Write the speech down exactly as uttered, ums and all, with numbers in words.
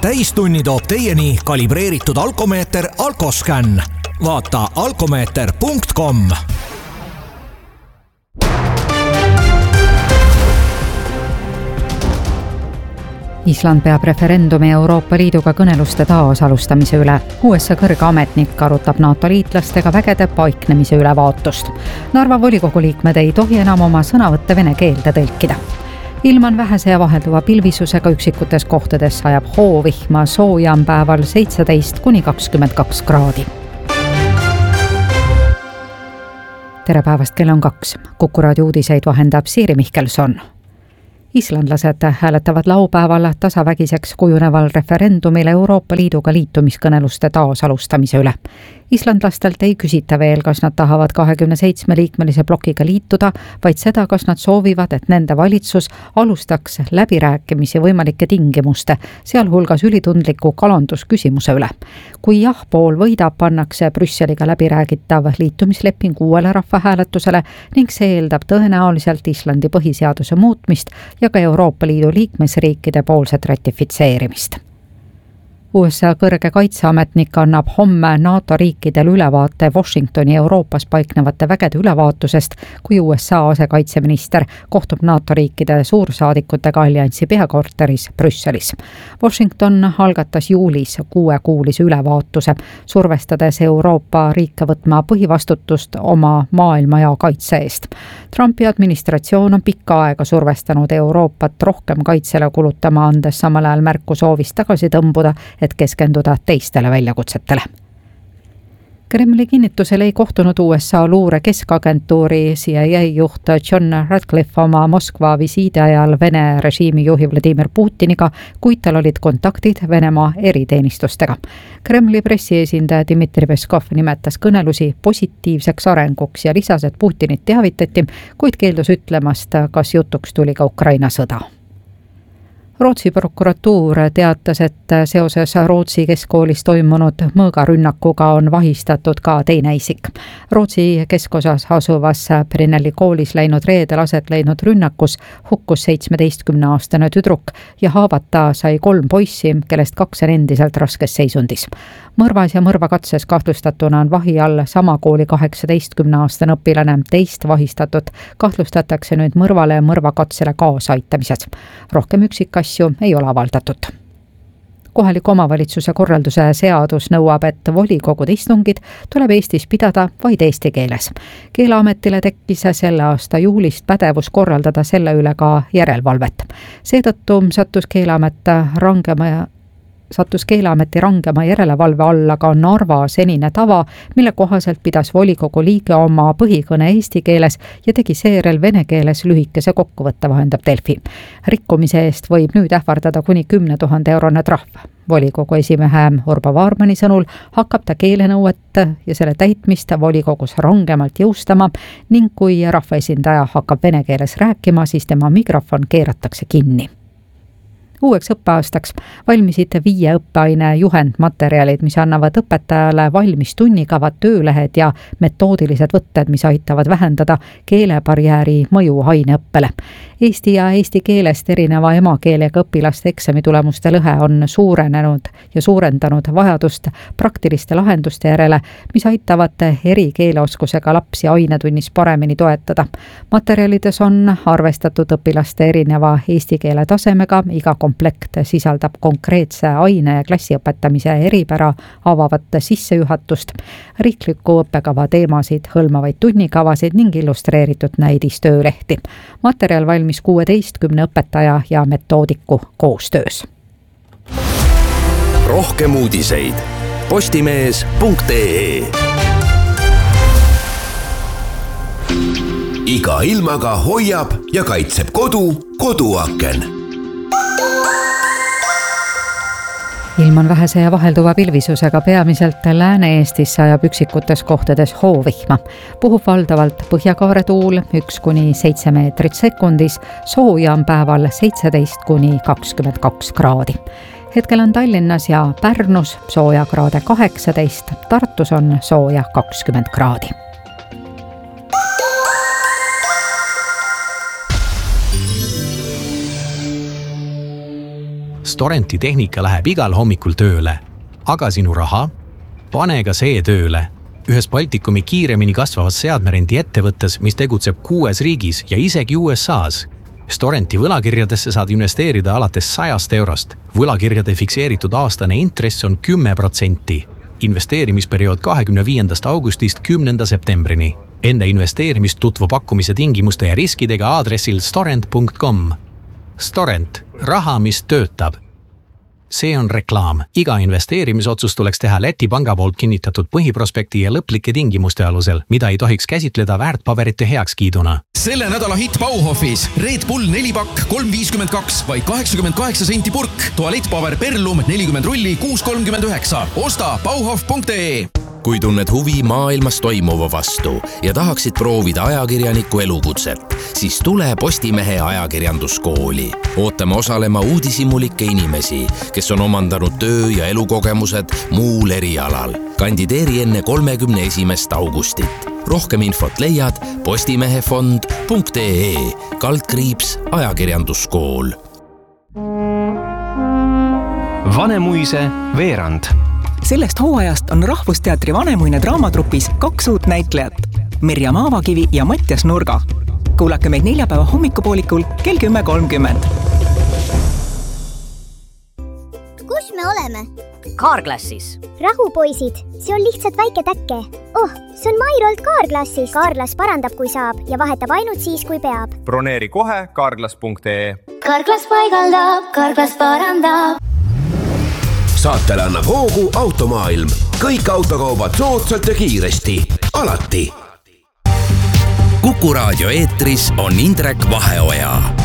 täistunni toob teieni kalibreeritud alkomeeter Alkoscan. Vaata alkomeeter punkt com. Island peab referendumi Euroopa Liiduga kõneluste taasalustamise üle. U S A kõrge ametnik arutab NATO liitlastega vägede paiknemise ülevaatust. Narva volikogu liikmed ei tohi enam oma sõnavõtte vene keelde tõlkida. Ilm on vähese ja vahelduva pilvisusega, üksikutes kohtades sajab hoovihma, sooja on päeval seitseteist kuni kakskümmend kaks kraadi. Tere päevast, kell on kaks. Kuku raadio uudiseid vahendab Siiri Mihkelson. Islandlased hääletavad laupäeval tasavägiseks kujuneval referendumil Euroopa Liiduga liitumiskõneluste taasalustamise üle. Islandlastelt ei küsita veel, kas nad tahavad kahekümne seitsme liikmelise blokiga liituda, vaid seda, kas nad soovivad, et nende valitsus alustaks läbirääkimisi võimalike tingimuste, sealhulgas ülitundliku kalandusküsimuse üle. Kui jah pool võidab, pannakse Brüsseliga läbiräägitav liitumisleping uuele rahvahääletusele ning see eeldab tõenäoliselt Islandi põhiseaduse muutmist ja ka Euroopa Liidu liikmesriikide poolset ratifitseerimist. U S A kõrge kaitseametnik annab homme NATO riikidel ülevaate Washingtoni Euroopas paiknevate vägede ülevaatusest, kui U S A asekaitseminister kohtub NATO riikide suursaadikutega alliansi peakorteris Brüsselis. Washington algatas juulis kuuekuulise ülevaatuse, survestades Euroopa riike võtma põhivastutust oma maailmaja kaitse eest. Trumpi administratsioon on pikka aega survestanud Euroopat rohkem kaitsele kulutama, andes samal ajal märku soovist tagasi tõmbuda, et keskenduda teistele väljakutsetele. Kremli kinnitusel ei kohtunud U S A luure keskagentuuri C I A juht John Ratcliffe oma Moskva visiidi ajal Vene režiimi juhi Vladimir Putiniga, kuid tal olid kontaktid Venemaa eriteenistustega. Kremli pressiesindaja Dmitri Peskov nimetas kõnelusi positiivseks arenguks ja lisas, et Putinit teavitati, kuid keeldus ütlemast, kas jutuks tuli ka Ukraina sõda. Rootsi prokuratuur teatas, et seoses Rootsi keskkoolis toimunud mõõgarünnakuga on vahistatud ka teine isik. Rootsi keskosas asuvas Brynelli koolis läinud reedel aset leidnud rünnakus hukkus seitsmeteistkümneaastane tüdruk ja haavata sai kolm poissi, kellest kaks on endiselt raskes seisundis. Mõrvas ja mõrvakatses kahtlustatuna on vahi all sama kooli kaheksateistkümneaastane õpilane, teist vahistatud kahtlustatakse nüüd mõrvale ja mõrvakatsele kaasaitamises. Rohkem üksikasju ei ole avaldatud. Kohaliku omavalitsuse korralduse seadus nõuab, et volikogude istungid tuleb Eestis pidada vaid eesti keeles. Keeleametile tekkis selle aasta juulist pädevus korraldada selle üle ka järelevalvet. Seetõttu sattus Keeleamet rangema sattus Keeleameti rangema järelevalve alla ka Narva senine tava, mille kohaselt pidas volikogu liige oma põhikõne eesti keeles ja tegi seejärel vene keeles lühikese kokkuvõtte, vahendab Delfi. Rikkumise eest võib nüüd ähvardada kuni kümne tuhande eurone trahv. Volikogu esimehe Urbo Vaarmani sõnul hakkab ta keelenõuet ja selle täitmist volikogus rangemalt jõustama ning kui rahvaesindaja hakkab vene keeles rääkima, siis tema mikrofon keeratakse kinni. Uueks õppeaastaks valmisid viie õppeaine juhendmaterjalid, mis annavad õpetajale valmis tunnikavad, töölehed ja metoodilised võtted, mis aitavad vähendada keelebarjääri mõju aineõppele. Eesti ja eesti keelest erineva emakeelega õpilaste eksamitulemuste lõhe on suurenenud ja suurendanud vajadust praktiliste lahenduste järele, mis aitavad eri keeleoskusega lapsi ainetunnis paremini toetada. Materjalides on arvestatud õpilaste erineva eesti keele tasemega, iga komplekt sisaldab konkreetse aine ja klassi õpetamise eripära avavat sissejuhatust, riikliku õppekava teemasid, hõlmavaid tunnikavasid ning illustreeritud näidistöölehti. Materjal valmis kuueteistkümne õpetaja ja metoodiku koostöös. Rohkem uudiseid postimees punkt ee. Iga ilmaga hoiab ja kaitseb kodu koduaken. Ilm on vähese ja vahelduva pilvisusega, peamiselt Lääne-Eestis sajab üksikutes kohtades hoovihma. Puhub valdavalt põhjakaare tuul üks kuni seitse meetrit sekundis, sooja on päeval seitseteist kuni kakskümmend kaks kraadi. Hetkel on Tallinnas ja Pärnus sooja kraade kaheksateist, Tartus on sooja kakskümmend kraadi. Storenti tehnika läheb igal hommikul tööle. Aga sinu raha? Pane ka see tööle. Ühes Baltikumi kiiremini kasvavas seadmerendi ettevõttes, mis tegutseb kuues riigis ja isegi U S A's. Storenti võlakirjadesse saad investeerida alates sajast eurost. Võlakirjade fikseeritud aastane intress on kümme protsenti. Investeerimisperiood kahekümne viiendast augustist kümnenda septembrini. Enne investeerimist tutvu pakkumise tingimuste ja riskidega aadressil storent punkt com. Storent. Raha, mis töötab. See on reklaam. Iga investeerimisotsus tuleks teha Läti panga poolt kinnitatud põhiprospekti ja lõplike tingimuste alusel, mida ei tohiks käsitleda väärtpaberite heakskiiduna. Selle nädala hitt Bauhofis. Red Bull neli pakk kolm viiskümmend kaks, vaid kaheksakümmend kaheksa senti purk. Tualettpaber Perlum nelikümmend rulli kuus kolmkümmend üheksa. Osta bauhof punkt ee. Kui tunned huvi maailmas toimuva vastu ja tahaksid proovida ajakirjaniku elukutset, siis tule Postimehe ajakirjanduskooli. Ootame osalema uudishimulikke inimesi, kes on omandanud töö- ja elukogemused muul erialal. Kandideeri enne kolmekümne esimest augustit. Rohkem infot leiad postimehefond punkt ee kaldkriips ajakirjanduskool. Vanemuise veerand. Sellest hooajast on Rahvusteatri Vanemuine draamatrupis kaks uut näitlejat, Merja Maavakivi ja Mattias Nurga. Kuulake meid neljapäeva hommikupoolikul kell kümme kolmkümmend. Kus me oleme? Kaarklassis. Rahu, poisid, see on lihtsalt väike täkke. Oh, see on Mairolt Kaarklassis. Kaarklas parandab, kui saab ja vahetab ainult siis, kui peab. Broneeri kohe kaarklas punkt ee. Kaarklas paigaldab, Kaarklas parandab. Saatele annab hoogu Automaailm. Kõik autokaubad soodsalt ja kiiresti. Alati. Kuku raadio eetris on Indrek Vaheoja.